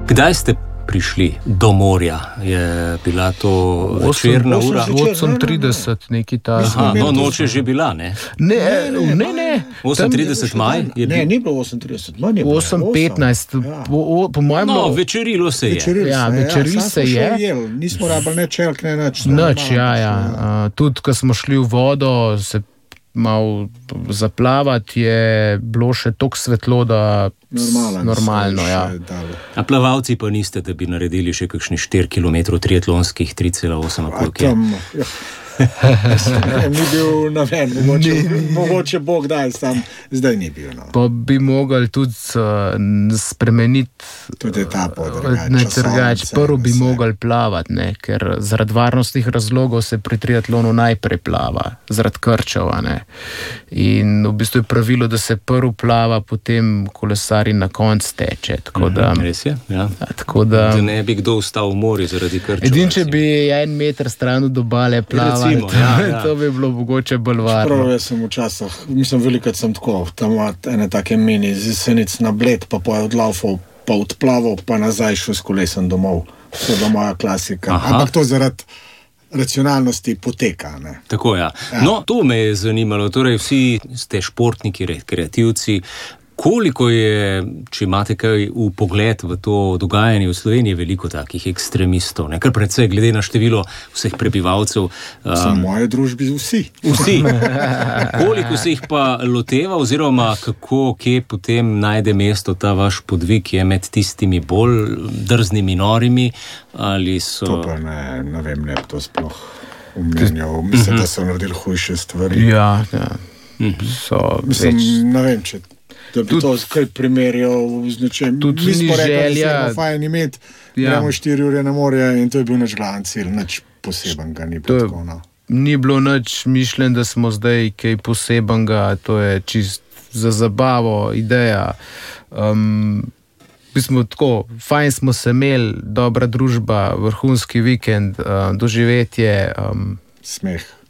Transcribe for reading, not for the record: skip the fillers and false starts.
Kdaj ste prišli do morja? Je bila to večerna ura? 8:30, nekaj ta. Aha, no, noč je že bila, ne? Ne. 8:30 maj? Ne, ni bilo 8:30, manj je bilo. 8:15, po mojem... No, večerilo se je. Večeril se je. Nismo rabili ne čelk, ne nič. Tudi, ko smo šli v vodo, se malo zaplavati, je bilo še toliko svetlo, da normalno, ja. A plavalci pa niste, da bi naredili še kakšni 4 km triatlonskih 3,8 km? Ni bil naven, mogoče Bog daj, sam zdaj ni bil. No. Pa bi mogli tudi spremeniti tudi etapo, drugače. Prvo bi mogli plavati, ne, ker zaradi varnostnih razlogov se pri triatlonu najprej plava, zaradi krčev. Ne. In v bistvu je pravilo, da se prvo plava, potem kolesari na konc teče. Res je, ja. Da ne bi kdo ostal v morju zaradi krčev. Edin, če bi 1 meter stran od obale plava, to bi bilo mogoče bolj varno. Prav, jaz sem včasih, velikrat sem tako, tam ene take mini zisenic na Bled, pa je odlaufal, pa odplaval, pa nazaj šel s kolesom domov. To je moja klasika. Ampak to zaradi racionalnosti poteka. Ne? Tako, ja. No, to me je zanimalo. Torej, vsi ste športniki, rekreativci. Koliko je, če imate kaj v pogled v to dogajanje v Sloveniji, veliko takih ekstremistov? Kar predvsej glede na število vseh prebivalcev. V moje družbi vsi. Koliko se jih pa loteva oziroma kje potem najde mesto ta vaš podvig? Je med tistimi bolj drznimi, norimi ali so... To pa ne vem, ne bi to sploh omenjal. Mislim, da so naredili hujše stvari. Ja. Ne vem, če da bi to skaj primerjal z nečem. Mi smo rekli, da smo fajn imeti, gremo 4 ure na morje in to je bil naš glavni cilj, nič posebenega ni bilo tako. No. Ni bilo nič mišljen, da smo zdaj kaj posebenega, to je čist za zabavo, ideja. Fajn smo se imeli, dobra družba, vrhunski vikend, doživetje. Smeh.